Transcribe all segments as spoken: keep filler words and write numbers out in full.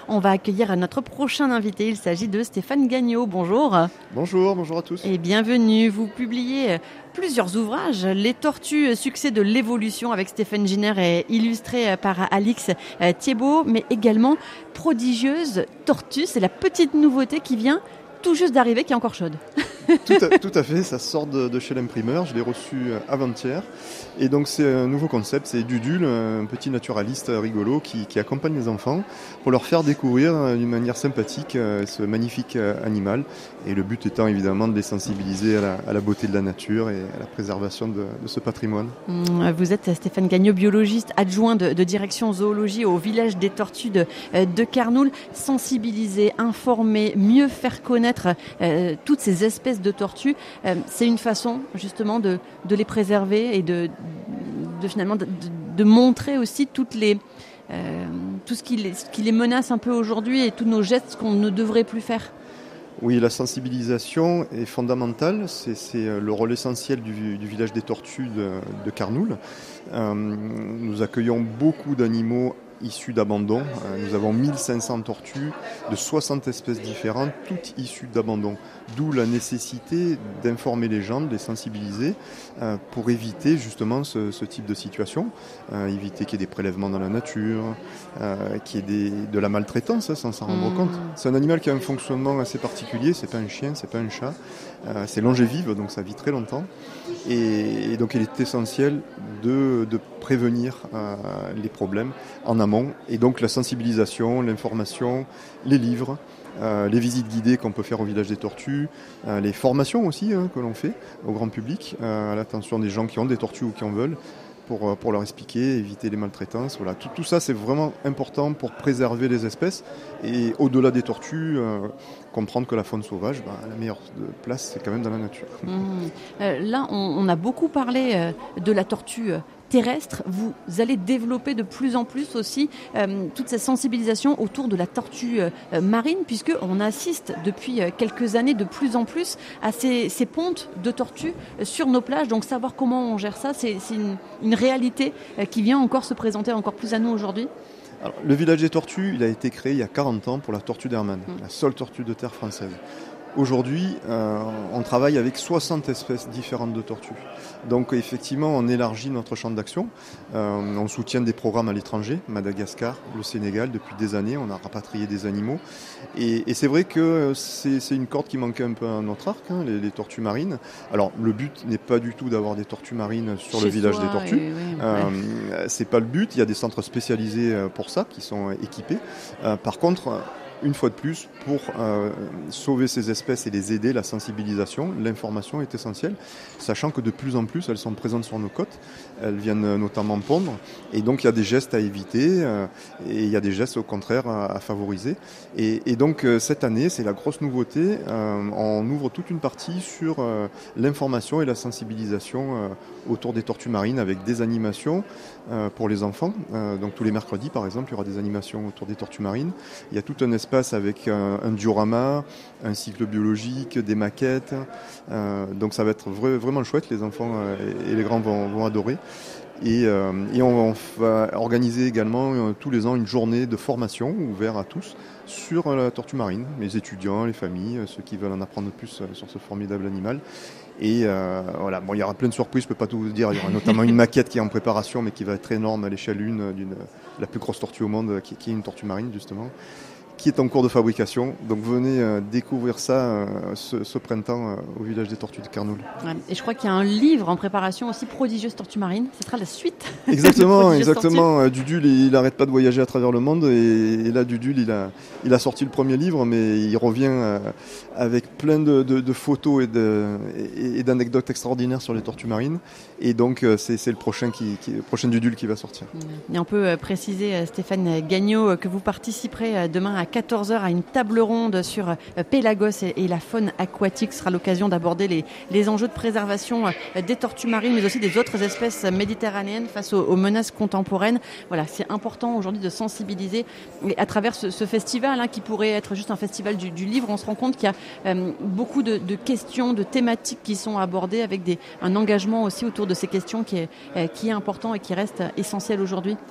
On va accueillir notre prochain invité. Il s'agit de Stéphane Gagnaud. Bonjour. Bonjour, bonjour à tous. Et bienvenue. Vous publiez plusieurs ouvrages. Les tortues, succès de l'évolution avec Stéphane Giner et illustré par Alix Thiebaud, mais également Prodigieuse tortue. C'est la petite nouveauté qui vient tout juste d'arriver, qui est encore chaude. Tout à, tout à fait, ça sort de, de chez l'imprimeur, je l'ai reçu avant-hier. Et donc c'est un nouveau concept, c'est Dudule, un petit naturaliste rigolo qui, qui accompagne les enfants pour leur faire découvrir d'une manière sympathique ce magnifique animal. Et le but étant évidemment de les sensibiliser à la, à la beauté de la nature et à la préservation de, de ce patrimoine. Vous êtes Stéphane Gagnaud, biologiste adjoint de, de direction zoologie au village des tortues de, de Carnoul. Sensibiliser, informer, mieux faire connaître euh, toutes ces espèces de tortues, euh, c'est une façon justement de, de les préserver et de, de finalement de, de montrer aussi toutes les, euh, tout ce qui, les, ce qui les menace un peu aujourd'hui et tous nos gestes qu'on ne devrait plus faire. Oui, la sensibilisation est fondamentale, c'est, c'est le rôle essentiel du, du village des tortues de, de Carnoul. Euh, nous accueillons beaucoup d'animaux issus d'abandon. Nous avons mille cinq cents tortues de soixante espèces différentes, toutes issues d'abandon. D'où la nécessité d'informer les gens, de les sensibiliser euh, pour éviter justement ce, ce type de situation, euh, éviter qu'il y ait des prélèvements dans la nature, euh, qu'il y ait des, de la maltraitance hein, sans s'en rendre mmh. compte. C'est un animal qui a un fonctionnement assez particulier, c'est pas un chien, c'est pas un chat, euh, c'est longévif, donc ça vit très longtemps. Et, et donc il est essentiel de, de prévenir euh, les problèmes en amont. Et donc la sensibilisation, l'information, les livres, euh, les visites guidées qu'on peut faire au village des tortues, euh, les formations aussi hein, que l'on fait au grand public, euh, à l'attention des gens qui ont des tortues ou qui en veulent, pour, pour leur expliquer, éviter les maltraitances. Voilà. Tout, tout ça c'est vraiment important pour préserver les espèces et au-delà des tortues, euh, comprendre que la faune sauvage, bah, la meilleure place c'est quand même dans la nature. Mmh. Euh, là on, on a beaucoup parlé euh, de la tortue euh, terrestre, vous allez développer de plus en plus aussi euh, toute cette sensibilisation autour de la tortue euh, marine, puisqu'on assiste depuis euh, quelques années de plus en plus à ces, ces pontes de tortues euh, sur nos plages. Donc savoir comment on gère ça, c'est, c'est une, une réalité euh, qui vient encore se présenter encore plus à nous aujourd'hui. Alors, le village des tortues, il a été créé il y a quarante ans pour la tortue d'Hermann, mmh. la seule tortue de terre française. Aujourd'hui, euh, on travaille avec soixante espèces différentes de tortues. Donc effectivement, on élargit notre champ d'action. Euh, on soutient des programmes à l'étranger, Madagascar, le Sénégal, depuis des années. On a rapatrié des animaux. Et, et c'est vrai que c'est, c'est une corde qui manquait un peu à notre arc, hein, les, les tortues marines. Alors le but n'est pas du tout d'avoir des tortues marines sur Chez le village des tortues. Oui, oui, euh, ouais. C'est pas le but. Il y a des centres spécialisés pour ça qui sont équipés. Euh, par contre, une fois de plus, pour euh, sauver ces espèces et les aider, la sensibilisation, l'information est essentielle, sachant que de plus en plus, elles sont présentes sur nos côtes, elles viennent notamment pondre, et donc il y a des gestes à éviter, euh, et il y a des gestes au contraire à, à favoriser. Et, et donc euh, cette année, c'est la grosse nouveauté, euh, on ouvre toute une partie sur euh, l'information et la sensibilisation euh, autour des tortues marines, avec des animations euh, pour les enfants. Euh, donc tous les mercredis, par exemple, il y aura des animations autour des tortues marines. Il y a tout un espace avec un, un diorama, un cycle biologique, des maquettes. Euh, donc ça va être vrai, vraiment chouette, les enfants euh, et, et les grands vont, vont adorer. Et, euh, et on, on va organiser également euh, tous les ans une journée de formation ouverte à tous sur la tortue marine, les étudiants, les familles, ceux qui veulent en apprendre plus sur ce formidable animal. Et euh, voilà, bon, il y aura plein de surprises, je ne peux pas tout vous dire. Il y aura notamment une maquette qui est en préparation, mais qui va être énorme à l'échelle une d'une la plus grosse tortue au monde, qui, qui est une tortue marine justement, qui est en cours de fabrication. Donc venez euh, découvrir ça euh, ce, ce printemps euh, au village des tortues de Carnoul. Ouais, et je crois qu'il y a un livre en préparation aussi, Prodigieuse tortue marine. Ce sera la suite. Exactement, exactement. Dudule, il n'arrête pas de voyager à travers le monde. Et, et là, Dudule, il a, il a sorti le premier livre, mais il revient euh, avec plein de, de, de photos et, de, et, et d'anecdotes extraordinaires sur les tortues marines. Et donc, euh, c'est, c'est le prochain, qui, qui, le prochain Dudule qui va sortir. Et on peut préciser, Stéphane Gagnaud, que vous participerez demain à quatorze heures à une table ronde sur Pélagos et, et la faune aquatique. Ce sera l'occasion d'aborder les, les enjeux de préservation des tortues marines, mais aussi des autres espèces méditerranéennes face aux, aux menaces contemporaines. Voilà, c'est important aujourd'hui de sensibiliser. Et à travers ce, ce festival, hein, qui pourrait être juste un festival du, du livre, on se rend compte qu'il y a euh, beaucoup de, de questions, de thématiques qui sont abordées avec des, un engagement aussi autour de ces questions qui est, euh, qui est important et qui reste essentiel aujourd'hui.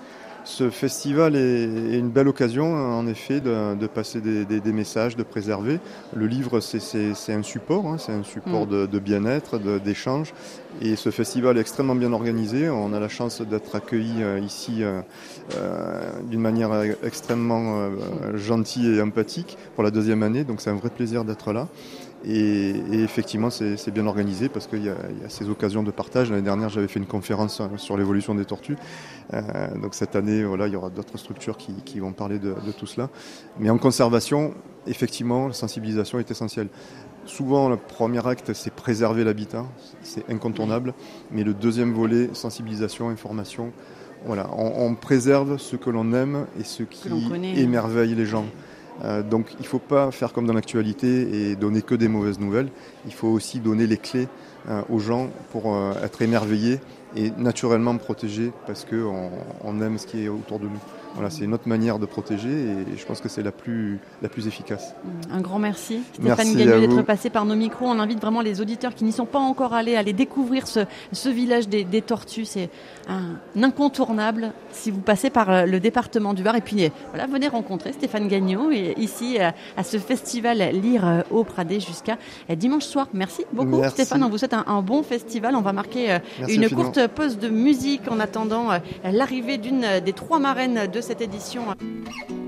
Ce festival est une belle occasion, en effet, de, de passer des, des, des messages, de préserver. Le livre, c'est, c'est, c'est un support, hein, c'est un support mmh. de, de bien-être, de, d'échange. Et ce festival est extrêmement bien organisé. On a la chance d'être accueillis euh, ici euh, euh, d'une manière extrêmement euh, gentille et empathique pour la deuxième année. Donc c'est un vrai plaisir d'être là. Et, et effectivement, c'est, c'est bien organisé parce qu'il y a, il y a ces occasions de partage. L'année dernière, j'avais fait une conférence sur l'évolution des tortues. Euh, donc cette année, voilà, il y aura d'autres structures qui, qui vont parler de, de tout cela. Mais en conservation, effectivement, la sensibilisation est essentielle. Souvent, le premier acte, c'est préserver l'habitat, c'est incontournable. Mais le deuxième volet, sensibilisation, information, voilà, on, on préserve ce que l'on aime et ce qui émerveille les gens. Euh, donc il ne faut pas faire comme dans l'actualité et donner que des mauvaises nouvelles. Il faut aussi donner les clés euh, aux gens pour euh, être émerveillés et naturellement protégés parce qu'on on aime ce qui est autour de nous. Voilà, c'est une autre manière de protéger et je pense que c'est la plus, la plus efficace. Un grand merci Stéphane Gagnon d'être passé par nos micros. On invite vraiment les auditeurs qui n'y sont pas encore allés à aller découvrir ce, ce village des, des tortues. C'est un incontournable si vous passez par le département du Var. Et puis voilà, venez rencontrer Stéphane Gagnon et ici à ce festival Lire au Pradet jusqu'à dimanche soir. Merci beaucoup merci. Stéphane, on vous souhaite un, un bon festival. On va marquer merci une infiniment. Courte pause de musique en attendant l'arrivée d'une des trois marraines de cette édition.